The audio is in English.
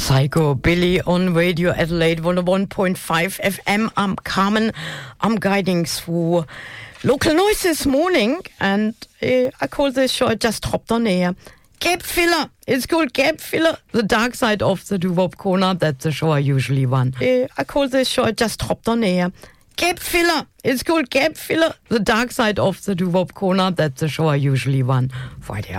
Psychobilly on Radio Adelaide 101.5 FM. I'm Carmen. I'm guiding through local noise this morning, and I call this show, I just hopped on air, Gap Filler. It's called Gap Filler, the dark side of the doo-wop corner. That's the show I usually run. I call this show, I just hopped on air, Gap Filler. It's called Gap Filler, the dark side of the doo-wop corner. That's the show I usually run. Friday